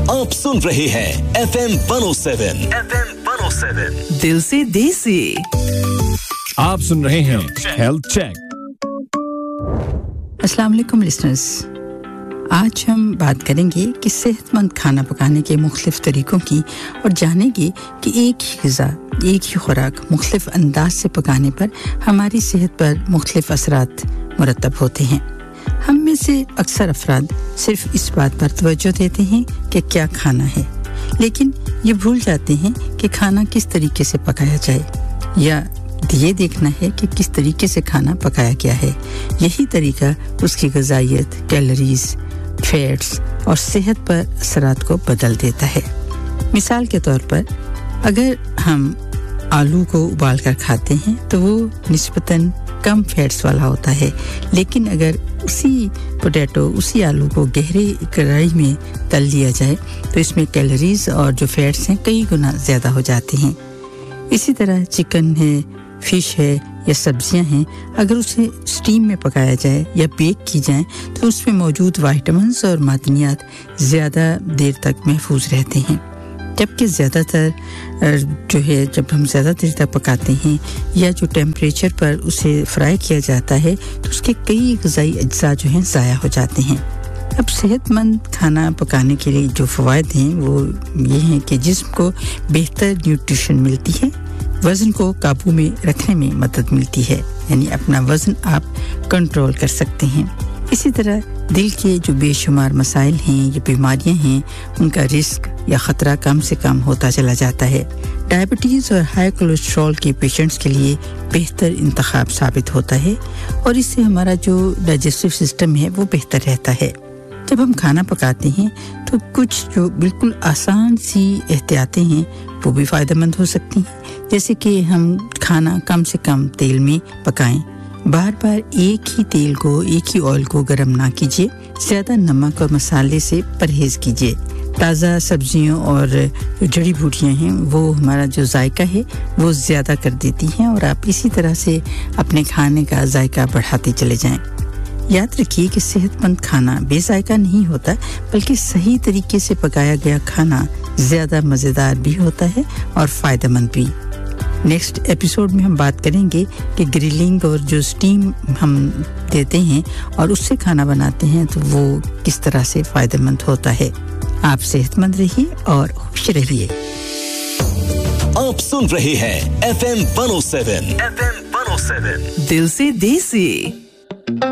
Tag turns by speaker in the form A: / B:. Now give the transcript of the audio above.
A: आप सुन रहे हैं FM 107
B: दिल से देसी
C: आप सुन रहे हैं हेल्थ चेक
D: अस्सलाम वालेकुम लिसनर्स आज हम बात करेंगे कि सेहतमंद खाना पकाने के मुख्तलिफ तरीकों की और जानेंगे कि एक ही ग़िज़ा एक ही खुराक मुख्तलिफ अंदाज से पकाने पर हमारी सेहत पर मुख्तलिफ असरात मुरतब होते हैं हम में से अक्सर अफराद सिर्फ इस बात पर तवज्जो देते हैं कि क्या खाना है लेकिन ये भूल जाते हैं कि खाना किस तरीके से पकाया जाए या ये देखना है कि किस तरीके से खाना पकाया गया है यही तरीका उसकी ग़िज़ाइयत कैलोरीज़ फैट्स और सेहत पर असरात को बदल देता है मिसाल के तौर पर अगर हम आलू को उबाल कर खाते हैं तो वो निस्बतन कम फैट्स वाला होता है लेकिन अगर उसी आलू को गहरे कढ़ाई में तल लिया जाए तो इसमें कैलोरीज और जो फैट्स हैं कई गुना ज़्यादा हो जाते हैं इसी तरह चिकन है फिश है या सब्जियां हैं अगर उसे स्टीम में पकाया जाए या बेक की जाए तो उसमें मौजूद विटामिन्स और मादनियात ज़्यादा देर तक महफूज रहते हैं जबकि ज़्यादातर जो है जब हम ज़्यादा देर तक पकाते हैं या जो टेम्परेचर पर उसे फ्राई किया जाता है तो उसके कई ग़िज़ाई अज्जा जो हैं ज़ाया हो जाते हैं अब सेहतमंद खाना पकाने के लिए जो फ़वाइद हैं वो ये हैं कि जिस्म को बेहतर न्यूट्रिशन मिलती है वज़न को काबू में रखने में मदद मिलती है यानी अपना वज़न आप कंट्रोल कर सकते हैं इसी तरह दिल के जो बेशुमार मसाइल हैं या बीमारियां हैं उनका रिस्क या ख़तरा कम से कम होता चला जाता है डायबिटीज़ और हाई कोलेस्ट्रॉल के पेशेंट्स के लिए बेहतर इंतखाब साबित होता है और इससे हमारा जो डाइजेस्टिव सिस्टम है वो बेहतर रहता है जब हम खाना पकाते हैं तो कुछ जो बिल्कुल आसान सी एहतियातें हैं वो भी फ़ायदेमंद हो सकती हैं जैसे कि हम खाना कम से कम तेल में पकाएं बार-बार एक ही तेल को एक ही ऑयल को गरम ना कीजिए ज़्यादा नमक और मसाले से परहेज़ कीजिए ताज़ा सब्जियों और जड़ी बूटियां हैं वो हमारा जो जायका है वो ज़्यादा कर देती हैं और आप इसी तरह से अपने खाने का जायका बढ़ाते चले जाएं याद रखिए कि सेहतमंद खाना बेजायका नहीं होता बल्कि सही तरीके से पकाया गया खाना ज़्यादा मज़ेदार भी होता है और फ़ायदेमंद भी नेक्स्ट एपिसोड में हम बात करेंगे कि ग्रिलिंग और जो स्टीम हम देते हैं और उससे खाना बनाते हैं तो वो किस तरह से फ़ायदेमंद होता है आप सेहतमंद रहिए और खुश रहिए
A: आप सुन रहे हैं FM 107
B: दिल से देसी